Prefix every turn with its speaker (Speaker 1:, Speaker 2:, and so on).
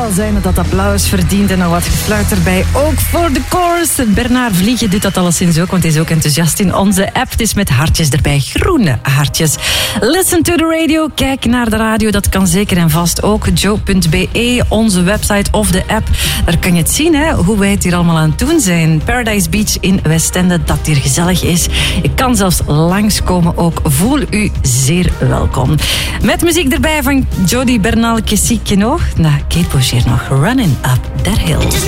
Speaker 1: wel zijn dat dat applaus verdient en nog wat gefluit erbij. Ook voor de chorus. Bernard Vliegen doet dat alleszins ook, want hij is ook enthousiast in onze app. Het is met hartjes erbij, groene hartjes. Listen to the radio, kijk naar de radio, dat kan zeker en vast ook. Joe.be, onze website of de app. Daar kan je het zien, hè, hoe wij het hier allemaal aan het doen zijn. Paradise Beach in Westende, dat hier gezellig is. Je kan zelfs langskomen ook. Voel u zeer welkom. Met muziek erbij van Jody Bernal, Kessiekje nog. Na Kate Bush hier nog. Running Up That Hill.